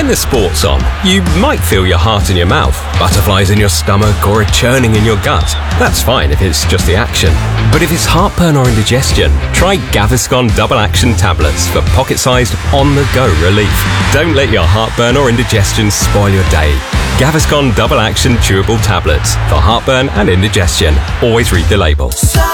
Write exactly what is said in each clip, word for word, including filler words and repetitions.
When the sport's on, you might feel your heart in your mouth, butterflies in your stomach, or a churning in your gut. That's fine if it's just the action. But if it's heartburn or indigestion, try Gaviscon Double Action Tablets for pocket-sized, on-the-go relief. Don't let your heartburn or indigestion spoil your day. Gaviscon Double Action Chewable Tablets for heartburn and indigestion. Always read the label.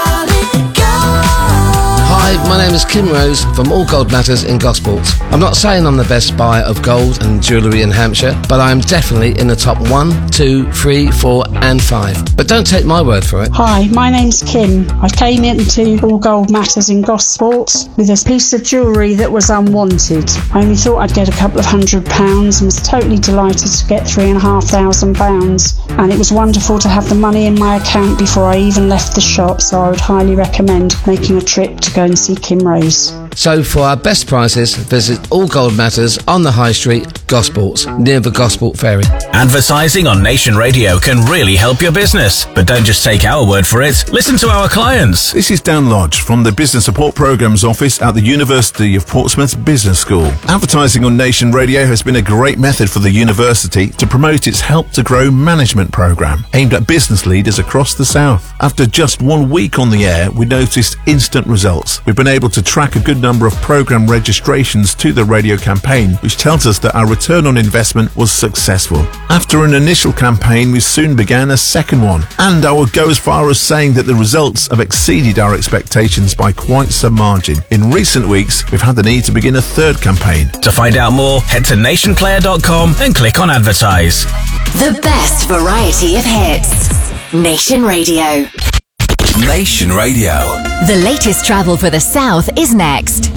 Hi, my name is Kim Rose from All Gold Matters in Gosport. I'm not saying I'm the best buyer of gold and jewellery in Hampshire, but I am definitely in the top one, two, three, four and five. But don't take my word for it. Hi, my name's Kim. I came into All Gold Matters in Gosport with a piece of jewellery that was unwanted. I only thought I'd get a couple of hundred pounds and was totally delighted to get three and a half thousand pounds. And it was wonderful to have the money in my account before I even left the shop, so I would highly recommend making a trip to go and see Kim Rose. So for our best prices, visit All Gold Matters on the High Street, Gosport, near the Gosport Ferry. Advertising on Nation Radio can really help your business. But don't just take our word for it. Listen to our clients. This is Dan Lodge from the Business Support Programmes Office at the University of Portsmouth Business School. Advertising on Nation Radio has been a great method for the university to promote its Help to Grow management programme, aimed at business leaders across the South. After just one week on the air, we noticed instant results. We've been able to track a good number of programme registrations to the radio campaign, which tells us that our return on investment was successful. After an initial campaign, we soon began a second one, and I would go as far as saying that the results have exceeded our expectations by quite some margin. In recent weeks, we've had the need to begin a third campaign. To find out more, head to nation player dot com and click on advertise. The best variety of hits. Nation Radio. Nation Radio. The latest travel for the South is next.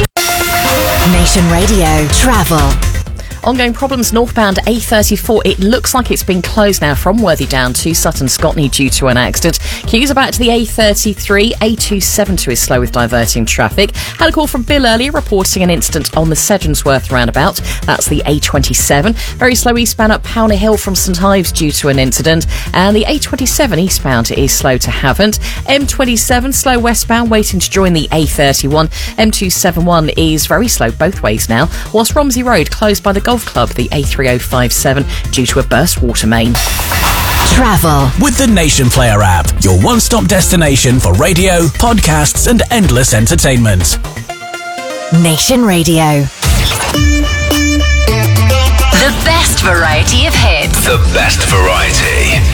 Nation Radio Travel. Ongoing problems northbound A thirty-four. It looks like it's been closed now from Worthy down to Sutton Scotney due to an accident. Queues are back to the A thirty-three. A two seventy-two is slow with diverting traffic. Had a call from Bill earlier reporting an incident on the Sedgensworth roundabout. That's the A twenty-seven. Very slow eastbound up Powney Hill from St Ives due to an incident. And the A twenty-seven eastbound is slow to Havant. M twenty-seven slow westbound waiting to join the A thirty-one. M two seventy-one is very slow both ways now. Whilst Romsey Road closed by the Golf Club, the A three oh five seven, due to a burst water main. Travel with the Nation Player app, your one-stop destination for radio, podcasts and endless entertainment. Nation Radio. The best variety of hits. The best variety.